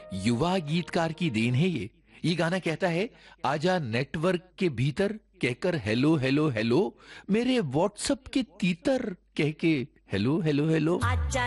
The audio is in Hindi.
युवा गीतकार की देन है ये गाना कहता है, आजा नेटवर्क के भीतर कहकर हेलो हेलो हेलो, मेरे व्हाट्सएप के तीतर कह के हेलो हेलो हेलो। आजा